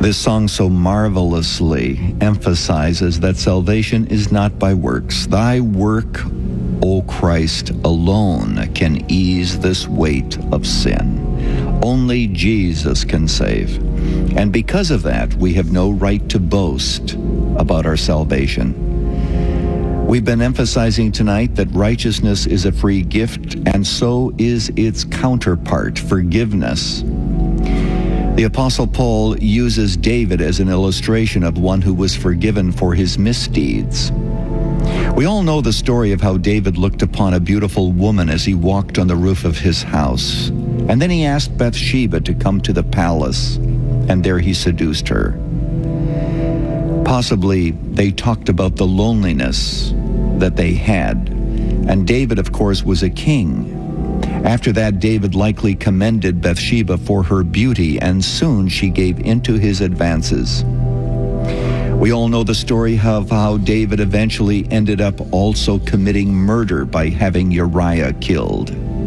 This song so marvelously emphasizes that salvation is not by works. Thy work, O Christ, alone can ease this weight of sin. Only Jesus can save. And because of that, we have no right to boast about our salvation. We've been emphasizing tonight that righteousness is a free gift, and so is its counterpart, forgiveness. The Apostle Paul uses David as an illustration of one who was forgiven for his misdeeds. We all know the story of how David looked upon a beautiful woman as he walked on the roof of his house, and then he asked Bathsheba to come to the palace, and there he seduced her. Possibly they talked about the loneliness that they had, and David, of course, was a king. After that, David likely commended Bathsheba for her beauty, and soon she gave into his advances. We all know the story of how David eventually ended up also committing murder by having Uriah killed.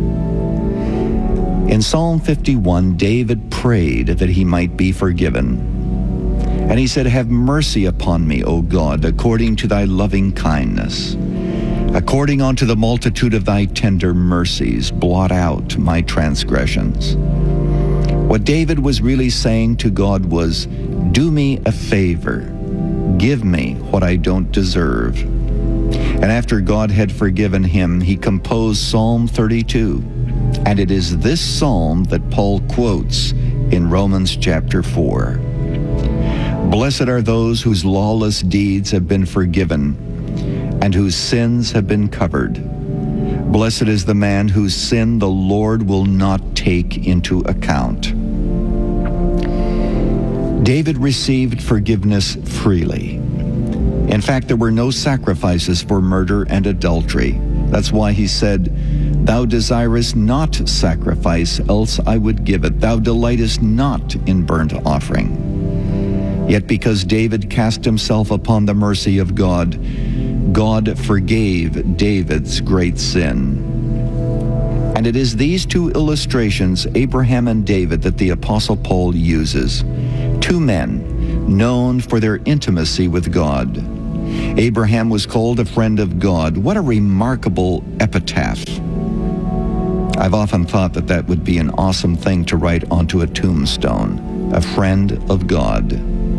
In Psalm 51, David prayed that he might be forgiven. And he said, "Have mercy upon me, O God, according to thy loving kindness. According unto the multitude of thy tender mercies, blot out my transgressions." What David was really saying to God was, do me a favor. Give me what I don't deserve. And after God had forgiven him, he composed Psalm 32. And it is this psalm that Paul quotes in Romans chapter 4. Blessed are those whose lawless deeds have been forgiven, and whose sins have been covered. Blessed is the man whose sin the Lord will not take into account. David received forgiveness freely. In fact, there were no sacrifices for murder and adultery. That's why he said, "Thou desirest not sacrifice, else I would give it. Thou delightest not in burnt offering." Yet because David cast himself upon the mercy of God, God forgave David's great sin. And it is these two illustrations, Abraham and David, that the Apostle Paul uses. Two men known for their intimacy with God. Abraham was called a friend of God. What a remarkable epitaph. I've often thought that that would be an awesome thing to write onto a tombstone, a friend of God.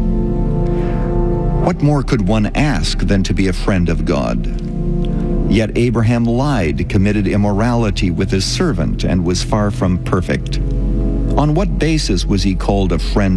What more could one ask than to be a friend of God? Yet Abraham lied, committed immorality with his servant, and was far from perfect. On what basis was he called a friend